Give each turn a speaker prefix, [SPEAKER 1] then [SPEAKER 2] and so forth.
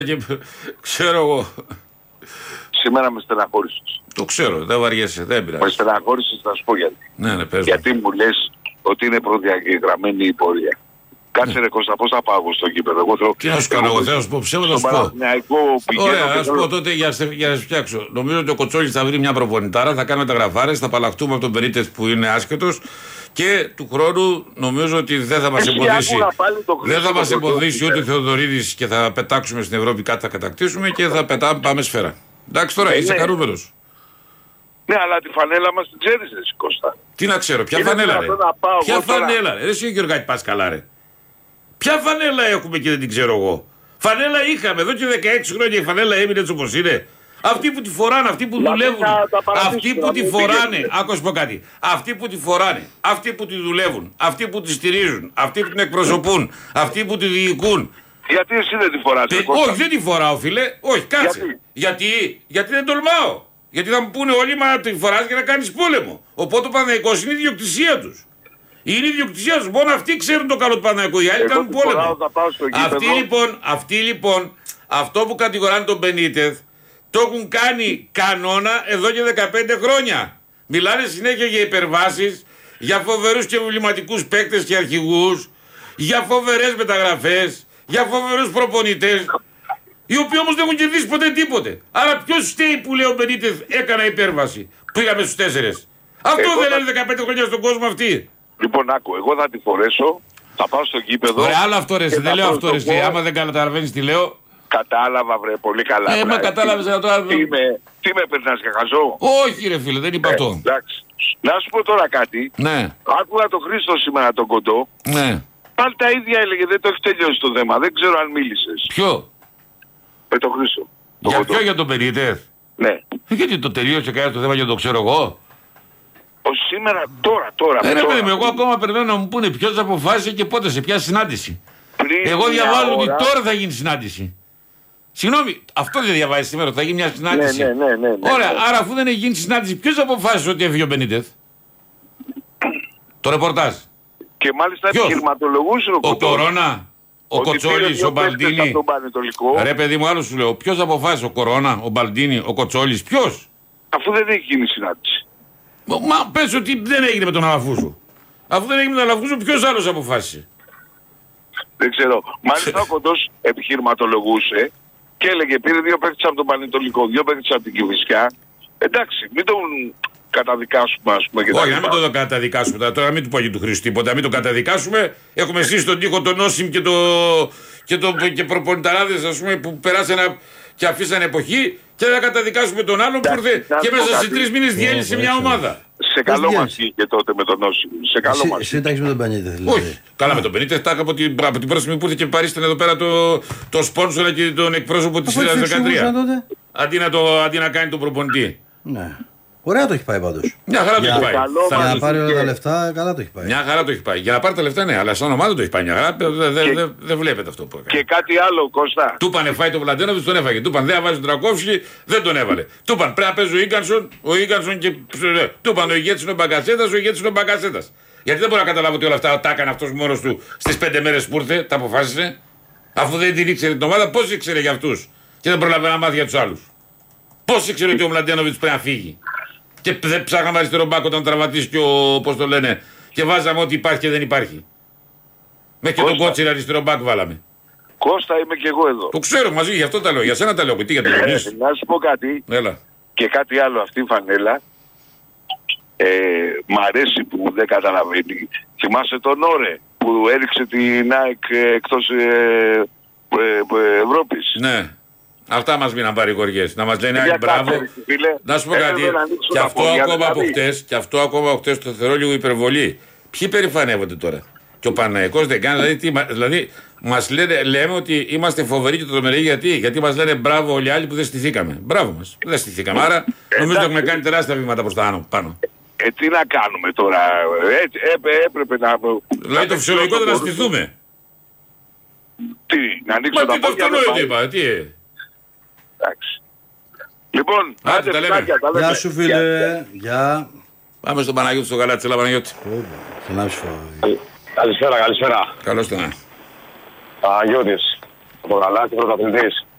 [SPEAKER 1] Και ξέρω εγώ.
[SPEAKER 2] Σήμερα με στεναχώρησες.
[SPEAKER 1] Το ξέρω, δεν βαριέσαι, δεν πειράζει.
[SPEAKER 2] Με στεναχώρησες, θα σου πω γιατί.
[SPEAKER 1] Ναι, πες.
[SPEAKER 2] Γιατί μου λες ότι είναι προδιαγεγραμμένη η πορεία. Κάτσε ρε Κώστα, πώς θα πάω στο γήπεδο. Εγώ θέλω...
[SPEAKER 1] Τι να σου κάνω, εγώ θέλω να σου πω ψέματα, να σου πω. Ωραία, να σου πω τότε για να σε φτιάξω. Νομίζω ότι ο Κοτσόλης θα βρει μια προπονητάρα, θα κάνουμε τα γραφάρες, θα απαλλαχτούμε από τον Μπενίτεθ που είναι άσχετος και του χρόνου νομίζω ότι δεν θα μας εμποδίσει. Δεν θα μας εμποδίσει ούτε ο Θεοδωρίδης και θα πετάξουμε στην Ευρώπη, κάτι θα κατακτήσουμε και θα πάμε σφαίρα. Εντάξει τώρα, είσαι χαρούμενος.
[SPEAKER 2] Ναι, αλλά τη φανέλα μας την ξέρεις, ρε Κώστα.
[SPEAKER 1] Τι να ξέρω, ποια φανέλα ρε. Ποια φανέλα ρε, εσύ Γιωργάκη πας καλά ρε. Ποια φανέλα έχουμε και δεν την ξέρω εγώ. Φανέλα είχαμε εδώ και 16 χρόνια, η φανέλα έμεινε έτσι όπως είναι. Αυτοί που τη φοράνε, αυτοί που δουλεύουν, αυτοί που τη φοράνε, άκουσα πω κάτι. Αυτοί που τη φοράνε, αυτοί που τη δουλεύουν, αυτοί που τη στηρίζουν, αυτοί που την εκπροσωπούν, αυτοί που τη διοικούν.
[SPEAKER 2] Γιατί εσύ δεν τη φοράς,
[SPEAKER 1] όχι, δεν τη φοράω, φίλε. Όχι, κάτσε. Γιατί δεν τολμάω. Γιατί θα μου πούνε όλοι, μα τη φοράς για να κάνεις πόλεμο. Οπότε ο Παναθηναϊκός είναι η ιδιοκτησία τους. Είναι η ιδιοκτησία τους. Μόνο αυτοί ξέρουν το καλό του Παναθηναϊκού. Οι άλλοι κάνουν πόλεμο. Αυτοί λοιπόν, αυτό που κατηγοράνε τον Μπενίτεθ, το έχουν κάνει κανόνα εδώ και 15 χρόνια. Μιλάνε συνέχεια για υπερβάσεις, για φοβερούς και εμβληματικούς παίκτες και αρχηγούς, για φοβερές μεταγραφές, για φοβερούς προπονητές, οι οποίοι όμως δεν έχουν κερδίσει ποτέ τίποτε. Άρα ποιος φταίει που λέει ο Μπενίτεθ έκανα υπέρβαση. Πήγαμε στους 4. Αυτό δεν λένε 15 χρόνια στον κόσμο αυτοί.
[SPEAKER 2] Λοιπόν, άκου, εγώ θα τη φορέσω, θα πάω στο γήπεδο.
[SPEAKER 1] Ωραία, άλλο αυτό ρε, δεν λέω αυτό ρε. Άμα δεν καταλαβαίνεις τι λέω.
[SPEAKER 2] Κατάλαβα, βρε, πολύ καλά.
[SPEAKER 1] Μα κατάλαβες να το άλλο.
[SPEAKER 2] Τι με περνάς και χαζό.
[SPEAKER 1] Όχι, ρε φίλε, δεν είπα αυτό.
[SPEAKER 2] Εντάξει. Να σου πω τώρα κάτι.
[SPEAKER 1] Ναι.
[SPEAKER 2] Άκουγα τον Χρήστο σήμερα τον Κοντό.
[SPEAKER 1] Ναι.
[SPEAKER 2] Πάλι τα ίδια έλεγε, δεν το έχει τελειώσει το θέμα. Δεν ξέρω αν μίλησες.
[SPEAKER 1] Ποιο?
[SPEAKER 2] Με τον Χρήστο.
[SPEAKER 1] Για ποιο, για τον Μπενίτεθ?
[SPEAKER 2] Ναι.
[SPEAKER 1] Γιατί το τελείωσε κανένα το θέμα και το ξέρω εγώ.
[SPEAKER 2] Σήμερα, τώρα.
[SPEAKER 1] Ρε παιδί μου, εγώ ακόμα περιμένω να μου πούνε ποιος αποφάσισε και πότε, σε ποια συνάντηση. Εγώ διαβάζω ότι τώρα θα γίνει συνάντηση. Συγγνώμη, αυτό δεν διαβάζει σήμερα ότι θα γίνει μια συνάντηση.
[SPEAKER 2] Ναι.
[SPEAKER 1] Ωραία, άρα αφού δεν έχει γίνει συνάντηση, ποιος αποφάσισε ότι έφυγε ο Μπενίτεθ? Το ρεπορτάζ.
[SPEAKER 2] Και μάλιστα επιχειρηματολογούσε
[SPEAKER 1] ο Κορώνα, ο Κοτσόλης, ο Μπαλντίνη. Ρε παιδί μου, άλλο σου λέω. Ποιος αποφάσισε, ο Κορώνα, ο Μπαλντίνη, ο Κοτσόλης, ποιος?
[SPEAKER 2] Αφού δεν έχει γίνει συνάντηση.
[SPEAKER 1] Μα πες ότι δεν έγινε με τον Αλαφούζο. Αφού δεν έγινε με τον Αλαφούζο, ποιος άλλος αποφάσισε?
[SPEAKER 2] Δεν ξέρω. Μάλιστα ο Κοντός επιχειρηματολογούσε και έλεγε πήρε 2 παίκτες από τον Πανετολικό, 2 παίκτες από την Κηφισιά. Εντάξει, μην τον καταδικάσουμε, ας πούμε.
[SPEAKER 1] Όχι, να μην τον καταδικάσουμε τώρα, μην του πω για του Χρήστου τίποτα, να μην τον καταδικάσουμε. Έχουμε εσείς τον τοίχο τον Όσιμ και προπονηταράδες, ας πούμε, που περάσανε και αφήσανε εποχή. Και θα καταδικάσουμε τον άλλον που ήρθε και μέσα σε 3 μήνες διέλυσε μια ομάδα.
[SPEAKER 2] Σε καλό μας είχε τότε με τον Όσιμ. Σε καλό μας.
[SPEAKER 3] Εσύ εντάξει με τον Μπενίτεθ.
[SPEAKER 1] Όχι. Καλά με τον Μπενίτεθ. Από την πρώτη στιγμή που ήρθε και παρίστανε εδώ πέρα το σπόνσορα και τον εκπρόσωπο της 2013. Αντί να κάνει τον προπονητή.
[SPEAKER 3] Ναι. Ωραία το έχει πάει πάντως.
[SPEAKER 1] Μια χαρά το έχει πάει.
[SPEAKER 3] Για να πάρει όλα τα λεφτά, καλά το έχει πάει.
[SPEAKER 1] Μια χαρά το έχει πάει. Για να πάρει τα λεφτά, ναι, αλλά σαν ομάδα το έχει πάει. Μια χαρά δεν βλέπετε αυτό που έκανε.
[SPEAKER 2] Και κάτι άλλο, Κώστα.
[SPEAKER 1] Του είπανε φάει τον Βλαντένοβιτς, τον έφαγε. Του είπαν δεν βάζει τον Τρακόφσκι, δεν τον έβαλε. Του είπαν πρέπει να παίζει ο Ίγκανσον και. Του είπαν ο ηγέτης είναι ο Μπαγκασέτας, ο ηγέτης είναι ο Μπαγκασέτας. Γιατί δεν μπορώ να καταλάβω ότι όλα αυτά τα έκανε αυτός μόνος του στις 5 μέρες που ήρθε, τα αποφάσισε. Αφού δεν την ήξερε την ομάδα, πώς ήξερε για αυτούς και δεν προλαβαίνει να μάθει για τους άλλους. Πώς ήξερε ότι ο Μλαντένοβιτς πρέπει να φύγει. Και δεν ψάχναμε αριστερό μπάκο όταν τραυματίσει και πώς το λένε. Και βάζαμε ό,τι υπάρχει και δεν υπάρχει. Μέχρι και τον Κότσιρα αριστερό μπάκ βάλαμε.
[SPEAKER 2] Κώστα είμαι και εγώ εδώ.
[SPEAKER 1] Το ξέρω μαζί, γι' αυτό τα λέω. Για σένα τα λέω. Τι για το
[SPEAKER 2] να σου πω κάτι.
[SPEAKER 1] Έλα.
[SPEAKER 2] Και κάτι άλλο, αυτή η φανέλα. Μ' αρέσει που δεν καταλαβαίνει. Θυμάσαι τον Ωρε που έριξε την ΑΕΚ εκτός Ευρώπης.
[SPEAKER 1] Ναι. Αυτά μας μείναν παρηγοριές. Να μας λένε ΑΕΚ μπράβο. Να σου πω κάτι. Και αυτό ακόμα από χτες το θεωρώ λίγο υπερβολή. Ποιοι περηφανεύονται τώρα? Και ο Παναθηναϊκός δεν κάνει. Δηλαδή μας λέμε ότι είμαστε φοβεροί και τρομεροί. Γιατί μας λένε μπράβο όλοι οι άλλοι που δεν στηθήκαμε. Μπράβο μας. Δεν στηθήκαμε. Άρα νομίζω ότι έχουμε κάνει τεράστια βήματα προς τα πάνω.
[SPEAKER 2] Τι να κάνουμε τώρα. Έπρεπε να.
[SPEAKER 1] Δηλαδή το φυσιολογικό ήταν να στηθούμε.
[SPEAKER 2] Τι, να ανοίξω τα πόδια. Εντάξει. Λοιπόν,
[SPEAKER 1] άντε τα λέμε.
[SPEAKER 3] Γεια σου φίλε. Γεια.
[SPEAKER 1] Πάμε στον Παναγιώτη στο Γαλάτσι. Έλα Παναγιώτη.
[SPEAKER 4] Καλησπέρα.
[SPEAKER 1] Καλώς τον.
[SPEAKER 4] Παναγιώτης. Από Γαλάτσι, πρωταθλητής.